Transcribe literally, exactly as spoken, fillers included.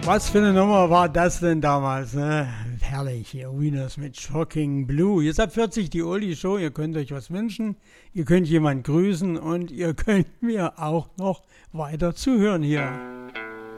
Was für eine Nummer war das denn damals? Ne? Herrlich, hier Wieners mit Shocking Blue. Jetzt ab vierzig die Oldie Show. Ihr könnt euch was wünschen, ihr könnt jemanden grüßen und ihr könnt mir auch noch weiter zuhören hier.